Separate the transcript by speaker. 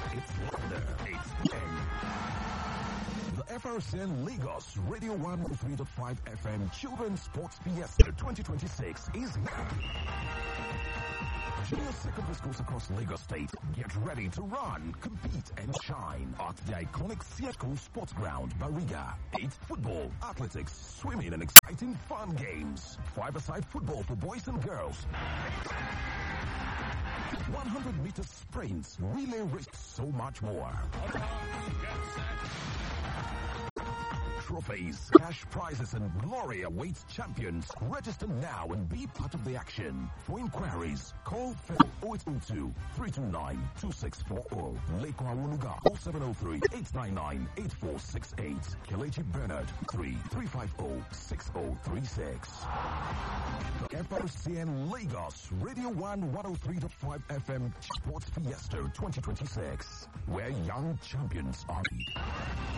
Speaker 1: It's louder. It's 10. The FRCN Lagos Radio 103.5 FM Children's Sports Fiesta 2026 is here. Junior secondary schools across Lagos State, get ready to run, compete, and shine at the iconic Seattle Sports Ground, Bariga. It's football, athletics, swimming, and exciting fun games. Five-a-side football for boys and girls. 100-meter sprints, relay race, so much more. Trophies, cash prizes, and glory awaits champions. Register now and be part of the action. For inquiries, call 0802-329-2640. Lake Warunuga 0703-899-8468. Kelechi Bernard 3-350-6036. The FRCN Lagos Radio 103.5 FM Sports Fiesta 2026, where young champions are.